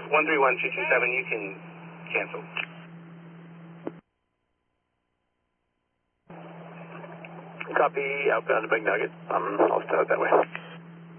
131227, you can cancel. Copy, outbound to Big Nugget. I'll start that way.